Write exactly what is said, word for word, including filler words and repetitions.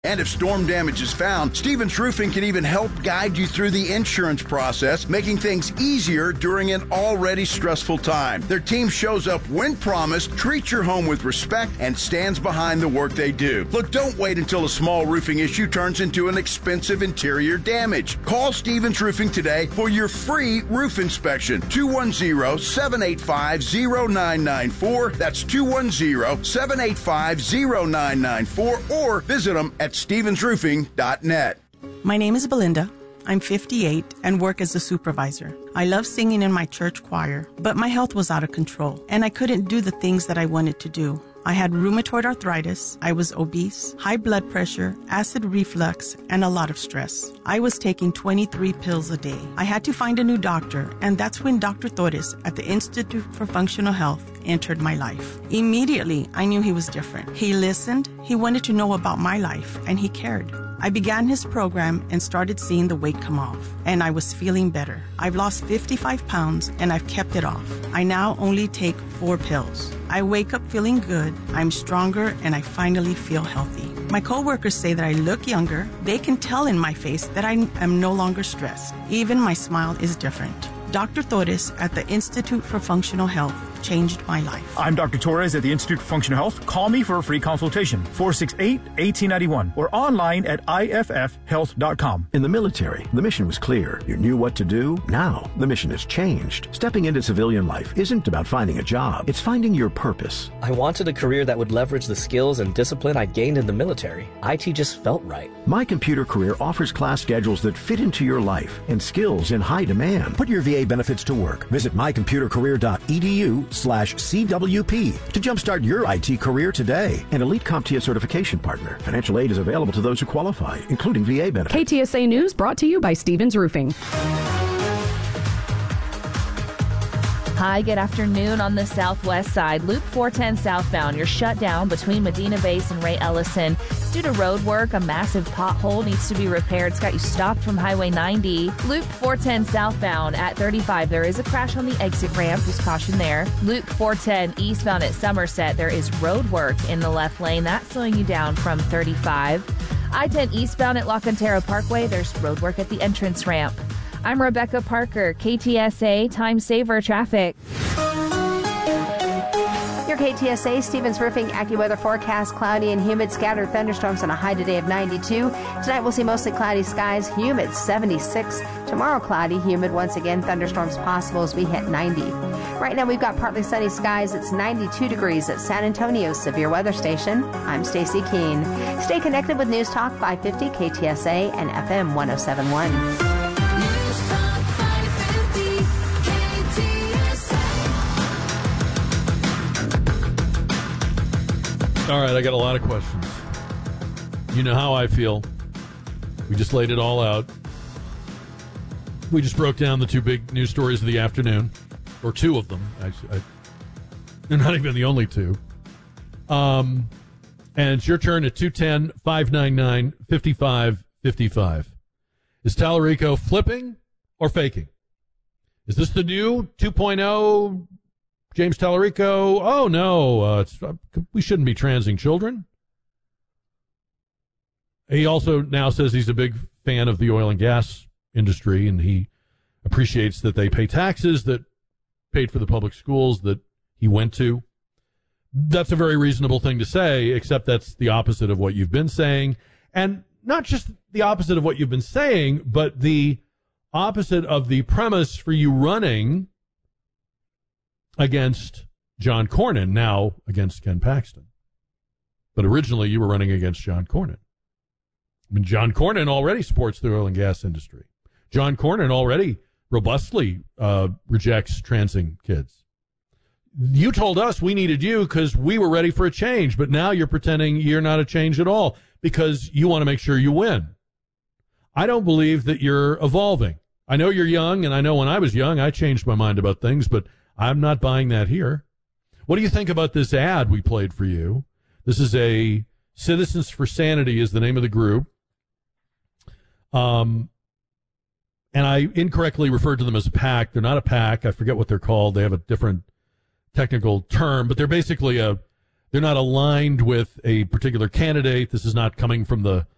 And if storm damage is found, Stevens Roofing can even help guide you through the insurance process, making things easier during an already stressful time. Their team shows up when promised, treats your home with respect, and stands behind the work they do. Look, don't wait until a small roofing issue turns into an expensive interior damage. Call Stevens Roofing today for your free roof inspection. two one zero, seven eight five, zero nine nine four. That's two one zero, seven eight five, zero nine nine four. Or visit them at stevens roofing dot net. My name is Belinda. I'm fifty-eight and work as a supervisor. I love singing in my church choir, but my health was out of control and I couldn't do the things that I wanted to do. I had rheumatoid arthritis, I was obese, high blood pressure, acid reflux, and a lot of stress. I was taking twenty-three pills a day. I had to find a new doctor, and that's when Doctor Torres at the Institute for Functional Health entered my life. Immediately, I knew he was different. He listened, he wanted to know about my life, and he cared. I began his program and started seeing the weight come off, and I was feeling better. I've lost fifty-five pounds, and I've kept it off. I now only take four pills. I wake up feeling good, I'm stronger, and I finally feel healthy. My coworkers say that I look younger. They can tell in my face that I am no longer stressed. Even my smile is different. Doctor Torres at the Institute for Functional Health changed my life. I'm Doctor Torres at the Institute for Functional Health. Call me for a free consultation, four six eight, one eight nine one, or online at I F F health dot com. In the military, the mission was clear. You knew what to do. Now, the mission has changed. Stepping into civilian life isn't about finding a job. It's finding your purpose. I wanted a career that would leverage the skills and discipline I gained in the military. I T just felt right. My Computer Career offers class schedules that fit into your life and skills in high demand. Put your V A benefits to work. Visit my computer career dot e d u slash C W P to jumpstart your I T career today. An elite CompTIA certification partner. Financial aid is available to those who qualify, including V A benefits. K T S A News brought to you by Stevens Roofing. Hi, good afternoon on the southwest side. Loop four ten southbound, you're shut down between Medina Base and Ray Ellison. It's due to road work. A massive pothole needs to be repaired. It's got you stopped from Highway ninety. Loop four ten southbound at thirty-five. There is a crash on the exit ramp. Just caution there. Loop four ten eastbound at Somerset. There is road work in the left lane. That's slowing you down from thirty-five. I ten eastbound at La Cantera Parkway. There's road work at the entrance ramp. I'm Rebecca Parker, K T S A Time Saver Traffic. Your K T S A Stevens Roofing AccuWeather forecast: cloudy and humid, scattered thunderstorms on a high today of ninety-two. Tonight we'll see mostly cloudy skies, humid seventy-six. Tomorrow cloudy, humid once again, thunderstorms possible as we hit ninety. Right now we've got partly sunny skies. It's ninety-two degrees at San Antonio's Severe Weather Station. I'm Stacy Keene. Stay connected with News Talk five fifty K T S A and F M one oh seven point one. All right, I got a lot of questions. You know how I feel. We just laid it all out. We just broke down the two big news stories of the afternoon, or two of them. I, I, they're not even the only two. Um, and it's your turn at two one zero, five nine nine, five five five five. Is Tallarico flipping or faking? Is this the new two point oh James Tallarico? Oh, no, uh, it's, uh, we shouldn't be transing children. He also now says he's a big fan of the oil and gas industry, and he appreciates that they pay taxes that paid for the public schools that he went to. That's a very reasonable thing to say, except that's the opposite of what you've been saying. And not just the opposite of what you've been saying, but the opposite of the premise for you running against John Cornyn, now against Ken Paxton. But originally you were running against John Cornyn. I mean, John Cornyn already supports the oil and gas industry. John Cornyn already robustly uh, rejects transing kids. You told us we needed you because we were ready for a change, but now you're pretending you're not a change at all because you want to make sure you win. I don't believe that you're evolving. I know you're young, and I know when I was young, I changed my mind about things, but I'm not buying that here. What do you think about this ad we played for you? This is a Citizens for Sanity is the name of the group. Um, and I incorrectly referred to them as a PAC. They're not a PAC. I forget what they're called. They have a different technical term, but they're basically a, they're not aligned with a particular candidate. This is not coming from the